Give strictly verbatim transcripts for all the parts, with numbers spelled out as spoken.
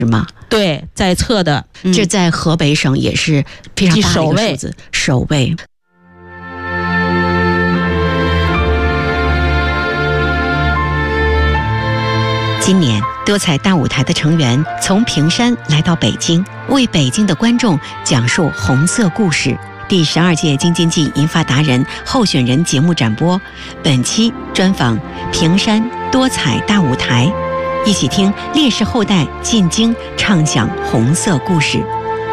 是吗？ 对，在册的， 嗯、这在河北省也是非常大的一个数字，首位。今年多彩大舞台的成员从平山来到北京，为北京的观众讲述红色故事。第十二届京津冀银发达人候选人节目展播，本期专访平山多彩大舞台，一起听烈士后代进京唱讲红色故事。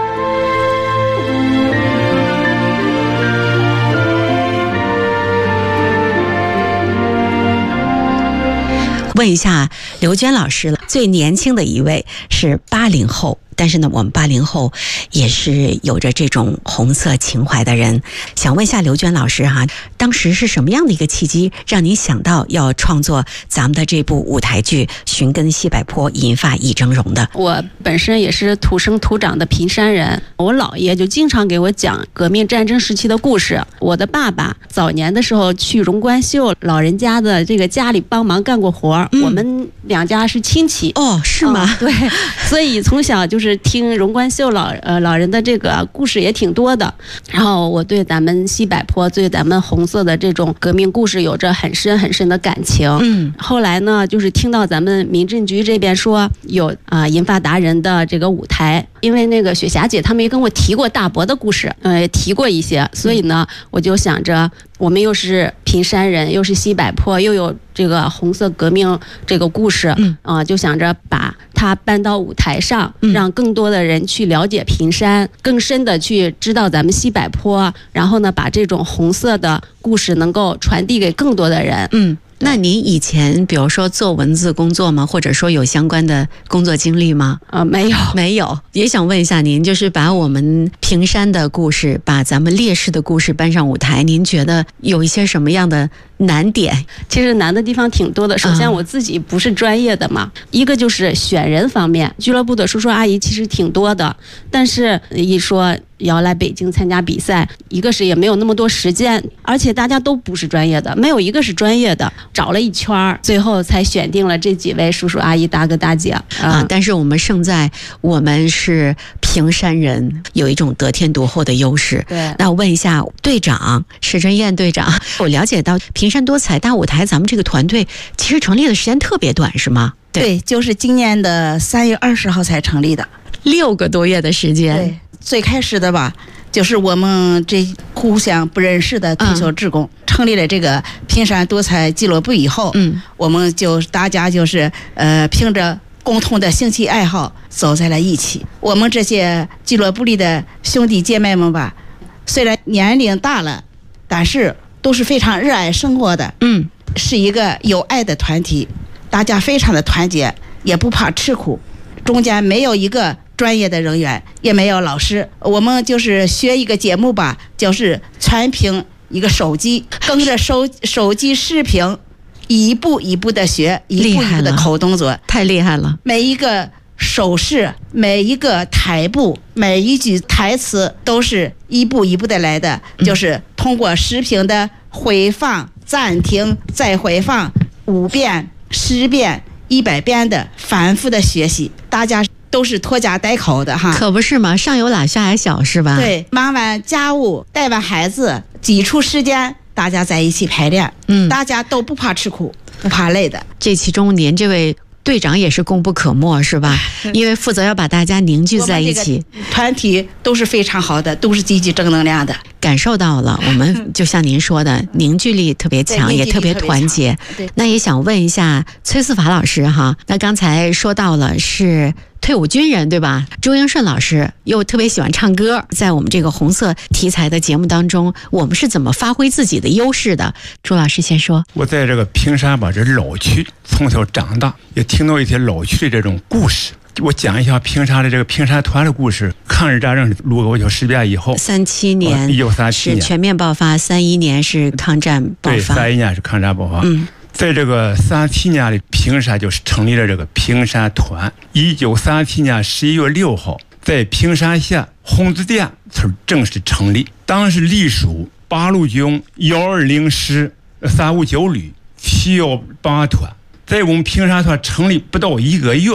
问一下刘娟老师了，最年轻的一位是八零后，但是呢，我们八零后也是有着这种红色情怀的人。想问一下刘娟老师哈，当时是什么样的一个契机，让您想到要创作咱们的这部舞台剧《寻根西柏坡，银发一峥嵘》的？ 我本身也是土生土长的平山人，我姥爷就经常给我讲革命战争时期的故事。我的爸爸早年的时候去荣关秀老人家的这个家里帮忙干过活，嗯、我们两家是亲戚。 哦，是吗？ 嗯、对，所以从小就是听荣关秀老呃老人的这个故事也挺多的。然后我对咱们西柏坡，对咱们红色的这种革命故事有着很深很深的感情。嗯，后来呢，就是听到咱们民政局这边说有啊、呃、银发达人的这个舞台，因为那个雪霞姐他们也跟我提过大伯的故事，呃，提过一些，所以呢，我就想着我们又是平山人，又是西柏坡，又有这个红色革命这个故事，嗯啊、呃，就想着把它搬到舞台上，嗯、让更多的人去了解平山，更深的去知道咱们西柏坡，然后呢，把这种红色的故事能够传递给更多的人。嗯。 那您以前比如说做文字工作吗？或者说有相关的工作经历吗？ 啊、呃，没有， 没有。也想问一下您，就是把我们平山的故事，把咱们烈士的故事搬上舞台，您觉得有一些什么样的难点？ 其实难的地方挺多的。首先我自己不是专业的嘛，嗯、一个就是选人方面，俱乐部的叔叔阿姨其实挺多的，但是一说要来北京参加比赛，一个是也没有那么多时间，而且大家都不是专业的，没有一个是专业的，找了一圈，最后才选定了这几位叔叔阿姨、大哥大姐啊、 嗯。但是我们胜在我们是平山人，有一种得天独厚的优势。 对， 那我问一下队长史春燕队长，我了解到平山多彩大舞台，咱们这个团队其实成立的时间特别短，是吗？ 对，对，就是今年的三月二十号才成立的， 六个多月的时间。 对。最开始的吧，就是我们这互相不认识的退休职工、嗯、成立了这个平山多彩俱乐部以后，嗯，我们就大家就是呃凭着共同的兴趣爱好走在了一起。我们这些俱乐部里的兄弟姐妹们吧，虽然年龄大了，但是都是非常热爱生活的，嗯，是一个有爱的团体，大家非常的团结，也不怕吃苦，中间没有一个专业的人员，也没有老师，我们就是学一个节目吧，就是全凭一个手机，跟着手手机视频，一步一步的学，一步一步的口动作， 太厉害了。 每一个手势，每一个台步，每一句台词都是一步一步的来的，嗯、就是通过视频的回放、暂停、再回放五遍、十遍、一百遍的反复的学习，大家都是拖家带口的哈， 可不是嘛，上有老下还小是吧？ 对，忙完家务，带完孩子，挤出时间，大家在一起排练，嗯，大家都不怕吃苦，不怕累的。 这其中您这位队长也是功不可没，是吧？因为负责要把大家凝聚在一起， 团体都是非常好的，都是积极正能量的。 感受到了，我们就像您说的，凝聚力特别强，也特别团结。那也想问一下崔思法老师哈，那刚才说到了是退伍军人对吧？周英顺老师又特别喜欢唱歌，在我们这个红色题材的节目当中，我们是怎么发挥自己的优势的？朱老师先说。 我在这个平山吧，这老区从小长大，也听到一些老区的这种故事。我讲一下平山的这个平山团的故事。抗日战争卢沟桥事变以后， 三七年， 一九三七年是全面爆发，三一年是抗战爆发。 对，三一年是抗战爆发。嗯，在这个三七年的平山就是成立了这个平山团。一九三七年十一月六号，在平山县红子店村正式成立。当时隶属八路军幺二零师三五九旅七幺八团。在我们平山团成立不到一个月，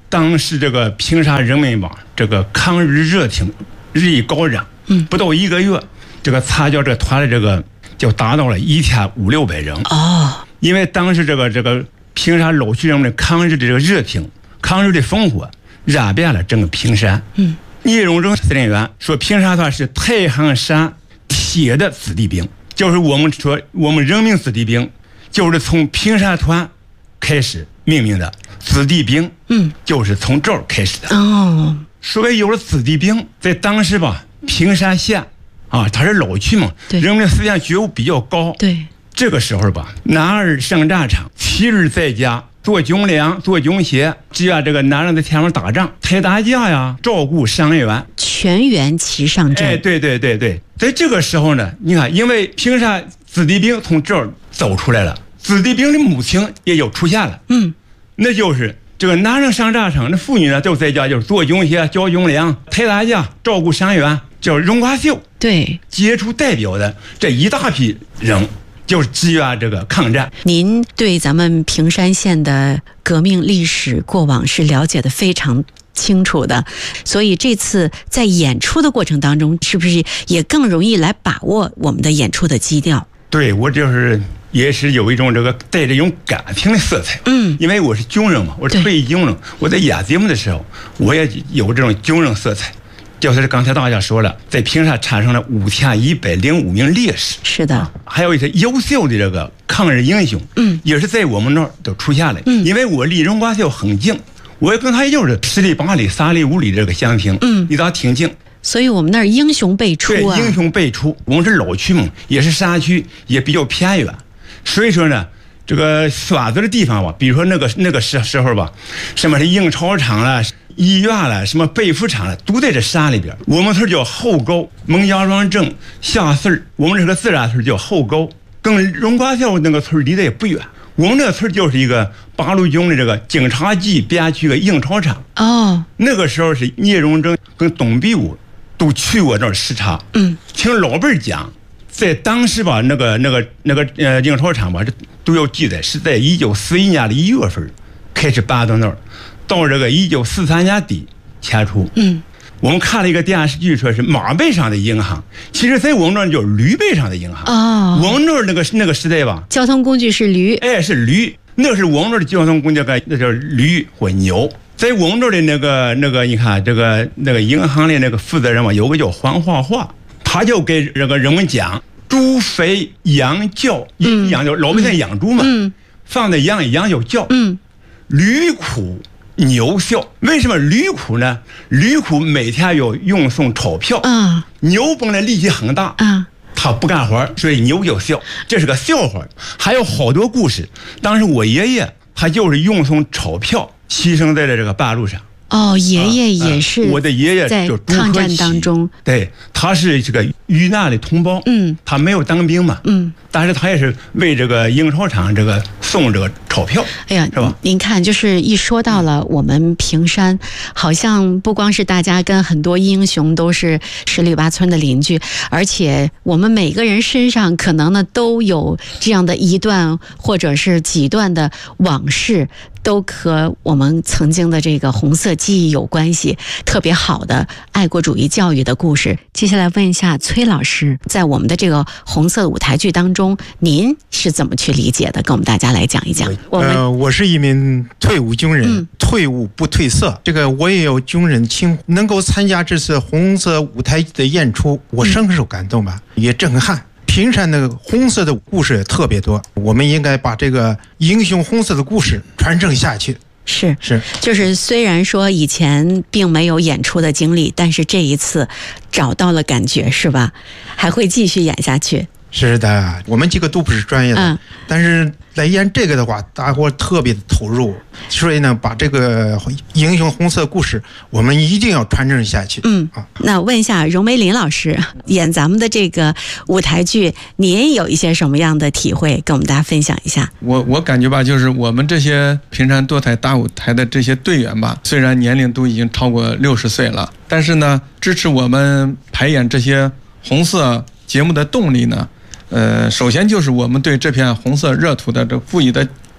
当时这个平沙人民吧，这个抗日热情日益高涨，嗯，不到一个月，这个参加这个团的这个就达到了一千五六百人哦。因为当时这个这个平沙老区人们的抗日的这个热情、抗日的烽火，染遍了整个平山。嗯，聂荣臻司令员说，平沙团是太行山铁的子弟兵，就是我们说我们人民子弟兵，就是从平沙团开始命名的。子弟兵，嗯，就是从这儿开始的哦。所以有了子弟兵，在当时吧，平山县啊，它是老区嘛，人们的思想觉悟比较高。对，这个时候吧，男儿上战场，七日在家做军粮、做军鞋，支援这个男人在前面打仗、抬担架呀，照顾伤员， 全员齐上阵。 哎，对对对对，在这个时候呢，你看，因为平山子弟兵从这儿走出来了，子弟兵的母亲也就出现了。嗯。那就是这个男人上战场，那妇女呢就在家就是做军鞋、教军粮、抬担架、照顾伤员，叫荣华秀。对，杰出代表的这一大批人，就是支援这个抗战。 您对咱们平山县的革命历史过往是了解的非常清楚的，所以这次在演出的过程当中，是不是也更容易来把握我们的演出的基调？ 对，我就是也是有一种这个带着一种感情的色彩。嗯，因为我是军人嘛，我是退役军人，我在演节目的时候，我也有这种军人色彩。就是刚才大家说了，在平山产生了五千一百零五名烈士。 是的、啊， 还有一些优秀的这个抗日英雄，嗯，也是在我们那儿都出现了。嗯，因为我离荣华秀很近，我也跟他也就是十里八里、三里五里这个乡亲，嗯，离他挺近。 所以我们那儿英雄辈出啊， 对，英雄辈出。我们是老区嘛，也是山区，也比较偏远，所以说呢，这个选择的地方吧，比如说那个那个时时候吧，什么是印钞厂了、医院了、什么被服厂了，都在这山里边。我们村叫后沟，蒙阳庄镇下村，我们这个自然村叫后沟，跟荣华秀那个村离得也不远。我们这个村就是一个八路军的这个警察局边区的印钞厂。哦，那个时候是聂荣臻跟董必武都去过那儿视察。嗯，听老辈儿讲，在当时吧，那个那个那个呃印钞厂吧，这都有记载，是在一九四一年的一月份开始搬到那儿，到这个一九四三年底迁出。嗯，我们看了一个电视剧，说是马背上的银行，其实在我们那儿叫驴背上的银行。哦，我们那儿那个那个时代吧， 交通工具是驴， 哎，是驴，那是我们那儿的交通工具，那叫驴或牛。在我们这儿的那个那个，你看这个那个银行的那个负责人嘛，有个叫黄花花，他就给这个人们讲猪肥羊叫，嗯，养叫老百姓养猪嘛，嗯，放在羊里羊就叫，嗯，驴苦牛笑。为什么驴苦呢？驴苦每天要运送钞票，啊，牛本来力气很大，啊，他不干活，所以牛就笑，这是个笑话。还有好多故事。当时我爷爷他就是运送钞票，牺牲在了这个半路上。 哦，爷爷也是、 啊呃、我的爷爷在抗战当中， 对，他是这个遇难的同胞，嗯，他没有当兵嘛，嗯，但是他也是为这个印钞厂这个送这个钞票。 哎呀，是吧？您看，就是一说到了我们平山，好像不光是大家跟很多英雄都是十里八村的邻居，而且我们每个人身上可能呢都有这样的一段或者是几段的往事，都和我们曾经的这个红色记忆有关系，特别好的爱国主义教育的故事。接下来问一下崔老师，在我们的这个红色舞台剧当中，您是怎么去理解的？跟我们大家来讲一讲。 我们呃，我是一名退伍军人，嗯、退伍不褪色。这个我也有军人情，能够参加这次红色舞台剧的演出，我深受感动吧，嗯、也震撼。平山那个红色的故事也特别多，我们应该把这个英雄红色的故事传承下去。 是是， 就是虽然说以前并没有演出的经历，但是这一次找到了感觉，是吧？还会继续演下去。 是的，我们几个都不是专业的，嗯、但是来演这个的话，大伙特别的投入，所以呢，把这个英雄红色故事，我们一定要传承下去。嗯，啊， 那问一下荣梅林老师，演咱们的这个舞台剧，您有一些什么样的体会，跟我们大家分享一下？ 我我感觉吧，就是我们这些平山多彩大舞台的这些队员吧，虽然年龄都已经超过六十岁了，但是呢，支持我们排演这些红色节目的动力呢，呃，首先就是我们对这片红色热土的这赋予的这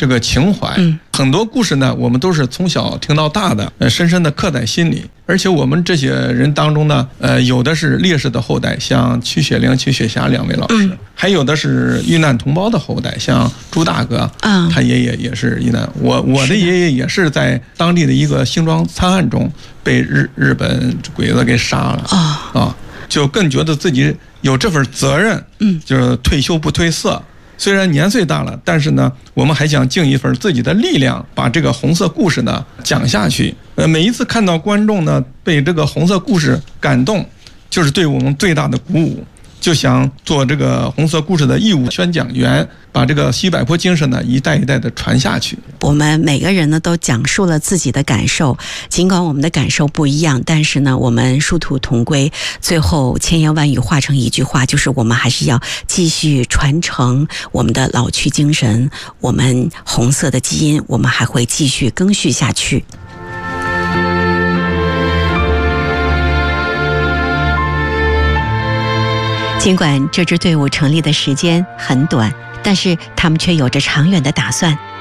这个情怀。嗯，很多故事呢，我们都是从小听到大的，呃，深深的刻在心里。而且我们这些人当中呢，呃，有的是烈士的后代，像曲雪玲、曲雪霞两位老师，嗯、还有的是遇难同胞的后代，像朱大哥，嗯、他爷爷也是遇难。我我的爷爷也是在当地的一个辛庄惨案中被日日本鬼子给杀了啊、哦、啊，就更觉得自己有这份责任，嗯，就是退休不褪色。虽然年岁大了，但是呢，我们还想尽一份自己的力量，把这个红色故事呢讲下去。呃，每一次看到观众呢被这个红色故事感动，就是对我们最大的鼓舞。就想做这个红色故事的义务宣讲员，把这个西柏坡精神呢一代一代的传下去。 我们每个人呢都讲述了自己的感受，尽管我们的感受不一样，但是呢我们殊途同归。最后千言万语化成一句话，就是我们还是要继续传承我们的老区精神，我们红色的基因，我们还会继续更续下去。尽管这支队伍成立的时间很短，但是他们却有着长远的打算。